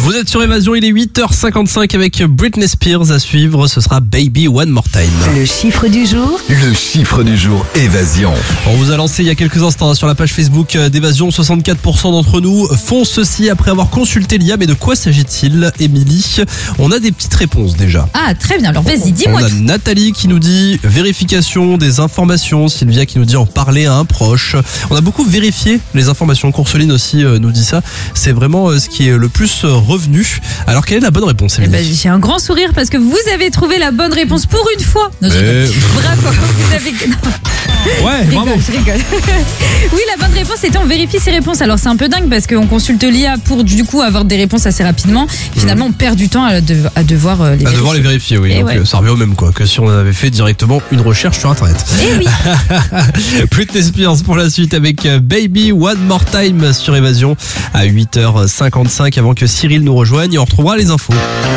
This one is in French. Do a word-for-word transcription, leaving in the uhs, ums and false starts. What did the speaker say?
Vous êtes sur Évasion, il est huit heures cinquante-cinq avec Britney Spears à suivre. Ce sera Baby One More Time. Le chiffre du jour. Le chiffre du jour, Évasion. On vous a lancé il y a quelques instants sur la page Facebook d'Évasion. soixante-quatre pour cent d'entre nous font ceci après avoir consulté l'I A. Mais de quoi s'agit-il, Émilie? On a des petites réponses déjà. Ah, très bien. Alors vas-y, On dis-moi. a Nathalie qui nous dit vérification des informations. Sylvia qui nous dit en parler à un proche. On a beaucoup vérifié les informations. Courseline aussi euh, nous dit ça. C'est vraiment euh, ce qui est le plus euh, revenu. Alors quelle est la bonne réponse, Eh Émilie? ben, j'ai un grand sourire parce que vous avez trouvé la bonne réponse pour une fois. Non, je Eh. rigole. Bravo. Vous avez... non, Ouais, je bravo. rigole, je rigole. Oui, la bonne réponse était on vérifie ses réponses. Alors c'est un peu dingue parce qu'on consulte l'I A pour du coup avoir des réponses assez rapidement. Finalement, on perd du temps à, de- à devoir euh, les À vérifier. devoir les vérifier, oui. Eh Donc, ouais. euh, ça revient au même quoi que si on avait fait directement une recherche sur Internet. Eh oui. Britney Spears pour la suite avec euh, Baby One More Time sur Évasion à huit heures cinquante-cinq avant que Cyril nous rejoigne et on retrouvera les infos.